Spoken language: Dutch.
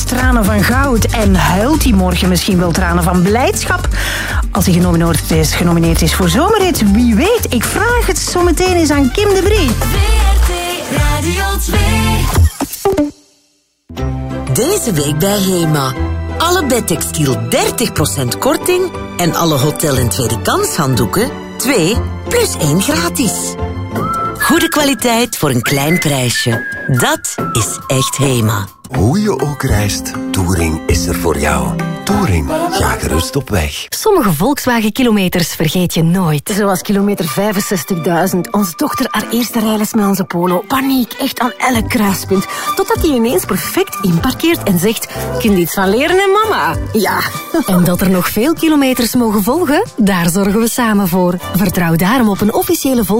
tranen van goud en huilt hij morgen misschien wel tranen van blijdschap als hij genomineerd is voor Zomerhit? Wie weet, ik vraag het zo meteen eens aan Kim de Brie. WRT Radio 2. Deze week bij HEMA. Alle bedtextiel 30% korting en alle hotel- en tweede kans handdoeken 2 plus 1 gratis. Goede kwaliteit voor een klein prijsje. Dat is echt HEMA. Hoe je ook reist, Touring is er voor jou. Touring, ga gerust op weg. Sommige Volkswagen-kilometers vergeet je nooit. Zoals kilometer 65.000. Onze dochter haar eerste rijles met onze Polo. Paniek, echt aan elk kruispunt. Totdat hij ineens perfect inparkeert en zegt... Kind iets van leren, hè, mama? Ja. En dat er nog veel kilometers mogen volgen? Daar zorgen we samen voor. Vertrouw daarom op een officiële